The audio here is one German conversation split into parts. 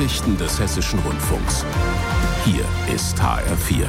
Nachrichten des Hessischen Rundfunks. Hier ist HR4.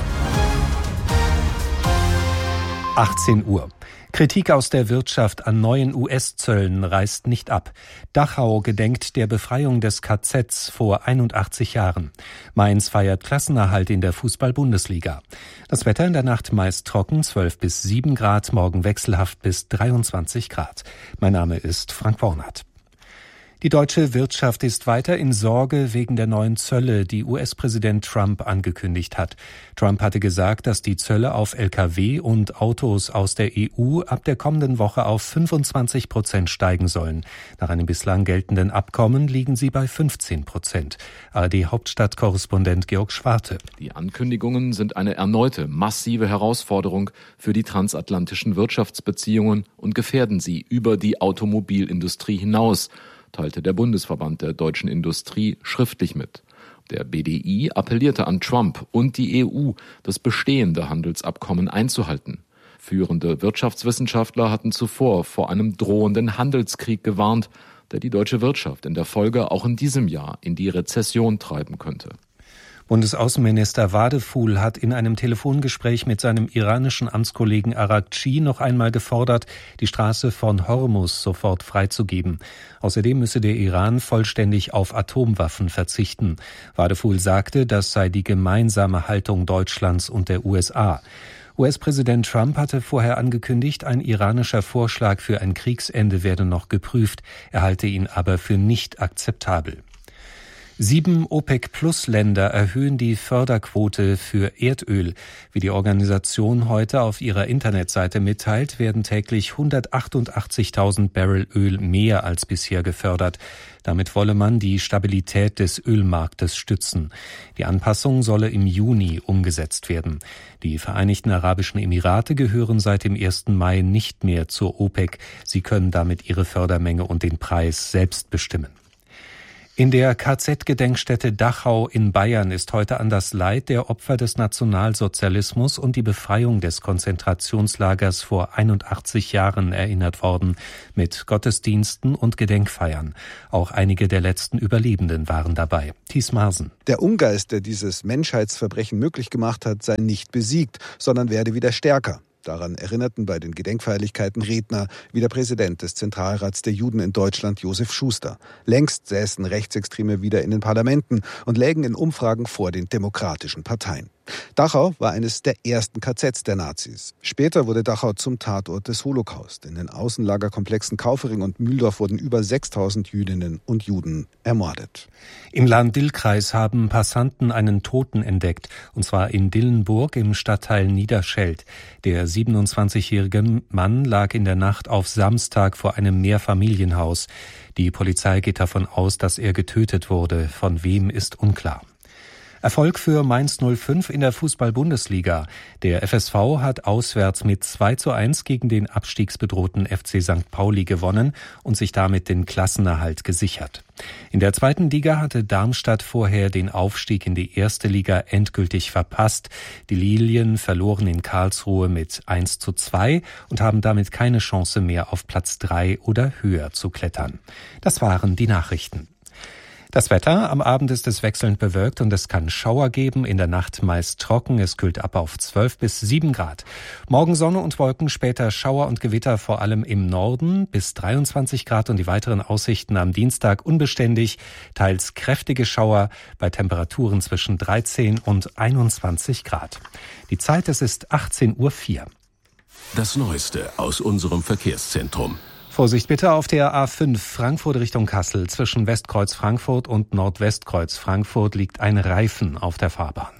18 Uhr. Kritik aus der Wirtschaft an neuen US-Zöllen reißt nicht ab. Dachau gedenkt der Befreiung des KZs vor 81 Jahren. Mainz feiert Klassenerhalt in der Fußball-Bundesliga. Das Wetter in der Nacht meist trocken, 12 bis 7 Grad, morgen wechselhaft bis 23 Grad. Mein Name ist Frank Bornert. Die deutsche Wirtschaft ist weiter in Sorge wegen der neuen Zölle, die US-Präsident Trump angekündigt hat. Trump hatte gesagt, dass die Zölle auf Lkw und Autos aus der EU ab der kommenden Woche auf 25% steigen sollen. Nach einem bislang geltenden Abkommen liegen sie bei 15%. ARD-Hauptstadtkorrespondent Georg Schwarte. Die Ankündigungen sind eine erneute massive Herausforderung für die transatlantischen Wirtschaftsbeziehungen und gefährden sie über die Automobilindustrie hinaus, teilte der Bundesverband der deutschen Industrie schriftlich mit. Der BDI appellierte an Trump und die EU, das bestehende Handelsabkommen einzuhalten. Führende Wirtschaftswissenschaftler hatten zuvor vor einem drohenden Handelskrieg gewarnt, der die deutsche Wirtschaft in der Folge auch in diesem Jahr in die Rezession treiben könnte. Bundesaußenminister Wadefuhl hat in einem Telefongespräch mit seinem iranischen Amtskollegen Araghchi noch einmal gefordert, die Straße von Hormuz sofort freizugeben. Außerdem müsse der Iran vollständig auf Atomwaffen verzichten. Wadefuhl sagte, das sei die gemeinsame Haltung Deutschlands und der USA. US-Präsident Trump hatte vorher angekündigt, ein iranischer Vorschlag für ein Kriegsende werde noch geprüft. Er halte ihn aber für nicht akzeptabel. 7 OPEC-Plus-Länder erhöhen die Förderquote für Erdöl. Wie die Organisation heute auf ihrer Internetseite mitteilt, werden täglich 188.000 Barrel Öl mehr als bisher gefördert. Damit wolle man die Stabilität des Ölmarktes stützen. Die Anpassung solle im Juni umgesetzt werden. Die Vereinigten Arabischen Emirate gehören seit dem 1. Mai nicht mehr zur OPEC. Sie können damit ihre Fördermenge und den Preis selbst bestimmen. In der KZ-Gedenkstätte Dachau in Bayern ist heute an das Leid der Opfer des Nationalsozialismus und die Befreiung des Konzentrationslagers vor 81 Jahren erinnert worden, mit Gottesdiensten und Gedenkfeiern. Auch einige der letzten Überlebenden waren dabei. Thies Marsen. Der Ungeist, der dieses Menschheitsverbrechen möglich gemacht hat, sei nicht besiegt, sondern werde wieder stärker. Daran erinnerten bei den Gedenkfeierlichkeiten Redner wie der Präsident des Zentralrats der Juden in Deutschland, Josef Schuster. Längst säßen Rechtsextreme wieder in den Parlamenten und lägen in Umfragen vor den demokratischen Parteien. Dachau war eines der ersten KZs der Nazis. Später wurde Dachau zum Tatort des Holocaust. In den Außenlagerkomplexen Kaufering und Mühldorf wurden über 6.000 Jüdinnen und Juden ermordet. Im Lahn-Dill-Kreis haben Passanten einen Toten entdeckt, und zwar in Dillenburg im Stadtteil Niederscheld. Der 27-jährige Mann lag in der Nacht auf Samstag vor einem Mehrfamilienhaus. Die Polizei geht davon aus, dass er getötet wurde. Von wem ist unklar. Erfolg für Mainz 05 in der Fußball-Bundesliga. Der FSV hat auswärts mit 2:1 gegen den abstiegsbedrohten FC St. Pauli gewonnen und sich damit den Klassenerhalt gesichert. In der zweiten Liga hatte Darmstadt vorher den Aufstieg in die erste Liga endgültig verpasst. Die Lilien verloren in Karlsruhe mit 1:2 und haben damit keine Chance mehr, auf Platz 3 oder höher zu klettern. Das waren die Nachrichten. Das Wetter: Am Abend ist es wechselnd bewölkt und es kann Schauer geben, in der Nacht meist trocken, es kühlt ab auf 12 bis 7 Grad. Morgen Sonne und Wolken, später Schauer und Gewitter, vor allem im Norden, bis 23 Grad und die weiteren Aussichten am Dienstag unbeständig, teils kräftige Schauer bei Temperaturen zwischen 13 und 21 Grad. Die Zeit, es ist 18:04 Uhr. Das Neueste aus unserem Verkehrszentrum. Vorsicht bitte auf der A5 Frankfurt Richtung Kassel. Zwischen Westkreuz Frankfurt und Nordwestkreuz Frankfurt liegt ein Reifen auf der Fahrbahn.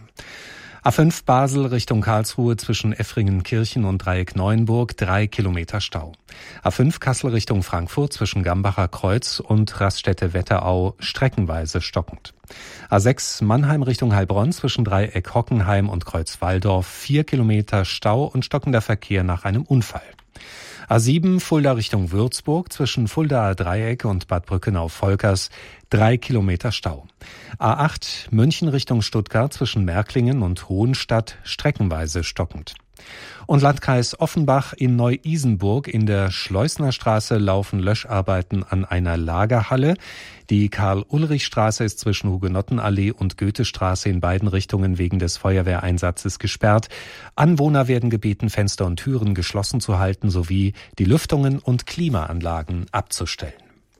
A5 Basel Richtung Karlsruhe zwischen Effringenkirchen und Dreieck Neuenburg 3 Kilometer Stau. A5 Kassel Richtung Frankfurt zwischen Gambacher Kreuz und Raststätte-Wetterau streckenweise stockend. A6 Mannheim Richtung Heilbronn zwischen Dreieck Hockenheim und Kreuz Walldorf 4 Kilometer Stau und stockender Verkehr nach einem Unfall. A7 Fulda Richtung Würzburg zwischen Fuldaer Dreieck und Bad Brückenau-Volkers 3 Kilometer Stau. A8 München Richtung Stuttgart zwischen Märklingen und Hohenstadt streckenweise stockend. Und Landkreis Offenbach in Neu-Isenburg in der Schleusnerstraße laufen Löscharbeiten an einer Lagerhalle. Die Karl-Ulrich-Straße ist zwischen Hugenottenallee und Goethestraße in beiden Richtungen wegen des Feuerwehreinsatzes gesperrt. Anwohner werden gebeten, Fenster und Türen geschlossen zu halten sowie die Lüftungen und Klimaanlagen abzustellen.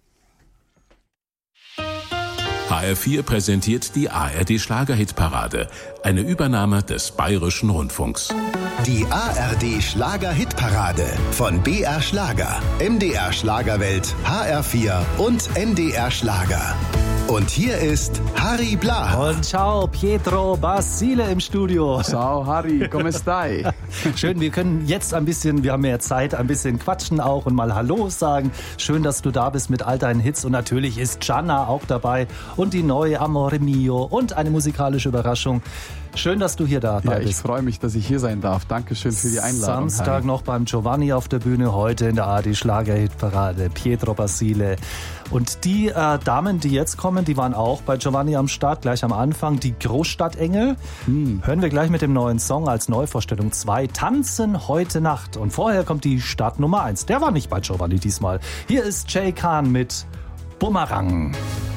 HR4 präsentiert die ARD-Schlager-Hitparade, eine Übernahme des Bayerischen Rundfunks. Die ARD-Schlager-Hitparade von BR Schlager, MDR Schlagerwelt, HR4 und NDR Schlager. Und hier ist Harry Bla. Und ciao, Pietro Basile im Studio. Ciao, Harry, come stai? Schön, wir können jetzt wir haben mehr Zeit, ein bisschen quatschen auch und mal Hallo sagen. Schön, dass du da bist mit all deinen Hits. Und natürlich ist Gianna auch dabei und die neue Amore Mio und eine musikalische Überraschung. Schön, dass du hier dabei bist. Ich freue mich, dass ich hier sein darf. Dankeschön für die Einladung. Samstag Harry. noch beim Giovanni auf der Bühne, heute in der ARD Schlager-Hitparade. Pietro Basile. Und die Damen, die jetzt kommen, die waren auch bei Giovanni am Start, gleich am Anfang. Die Großstadtengel. Hören wir gleich mit dem neuen Song als Neuvorstellung 2. Tanzen heute Nacht. Und vorher kommt die Start Nummer 1. Der war nicht bei Giovanni diesmal. Hier ist Jay Khan mit Bumerang.